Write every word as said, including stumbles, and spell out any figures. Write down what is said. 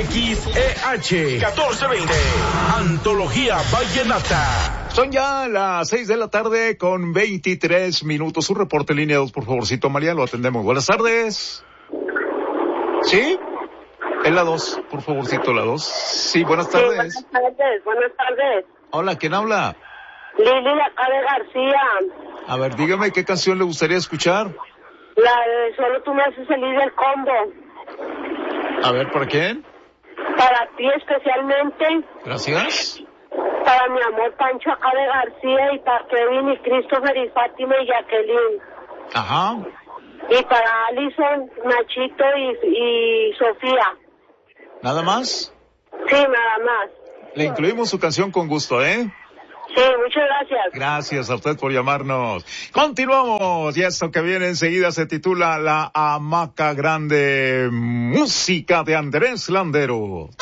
X E H catorce veinte. Antología Vallenata. Son ya las seis de la tarde con veintitrés minutos. Un reporte línea dos, por favorcito, María, lo atendemos. Buenas tardes. ¿Sí? Es la dos, por favorcito, la dos. Sí, buenas tardes. Sí, buenas tardes, buenas tardes. Hola, ¿quién habla? Lili, acá de García. A ver, dígame qué canción le gustaría escuchar. La de Solo tú me haces feliz del combo. A ver, ¿para quién? Para ti especialmente. Gracias. Para mi amor Pancho acá de García y para Kevin y Christopher y Fátima y Jacqueline. Ajá. Y para Alison, Nachito y, y Sofía. ¿Nada más? Sí, nada más. Le incluimos su canción con gusto, ¿eh? Sí, muchas gracias. Gracias a usted por llamarnos. Continuamos. Y esto que viene enseguida se titula La Hamaca Grande, música de Andrés Landero.